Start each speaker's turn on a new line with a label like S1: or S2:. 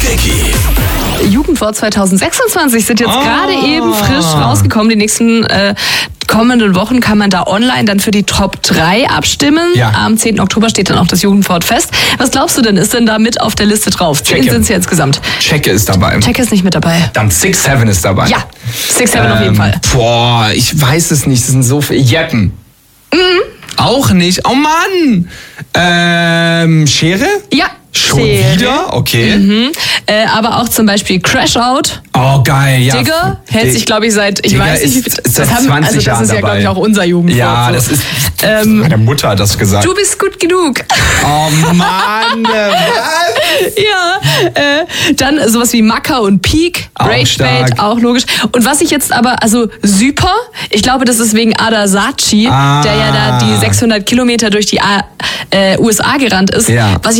S1: Quickie.
S2: Jugendwort 2026 sind jetzt gerade eben frisch rausgekommen. Die nächsten kommenden Wochen kann man da online dann für die Top 3 abstimmen.
S3: Ja.
S2: Am 10. Oktober steht dann auch das Jugendwort fest. Was glaubst du denn, ist denn da mit auf der Liste drauf? 10
S3: Checke.
S2: sind es ja insgesamt.
S3: Checke ist dabei.
S2: Check ist nicht mit dabei.
S3: Dann 6-7 ist dabei.
S2: Ja, 6-7 auf jeden Fall.
S3: Boah, ich weiß es nicht. Das sind so viele. Jeppen. Auch nicht. Oh Mann. Schere?
S2: Ja.
S3: Schon
S2: Schere.
S3: wieder? Okay.
S2: Aber auch zum Beispiel Crash Out.
S3: Oh, geil. Ja.
S2: Digger hält sich, glaube ich, seit, ich
S3: Digger
S2: weiß nicht, wie
S3: ist
S2: viel.
S3: seit
S2: das
S3: 20
S2: das
S3: Jahren
S2: ist ja, glaube ich,
S3: dabei.
S2: auch unser Jugendwort.
S3: Ja,
S2: so.
S3: das ist. Meine Mutter hat das gesagt.
S2: Du bist gut genug.
S3: Oh Mann, was?
S2: Ja, dann sowas wie Macker und Peak,
S3: Auch
S2: Rage
S3: stark.
S2: Bait, auch logisch. Und was ich jetzt aber, also Super, ich glaube, das ist wegen Ada Saatchi, der ja da die 600 Kilometer durch die USA gerannt ist.
S3: Ja.
S2: Was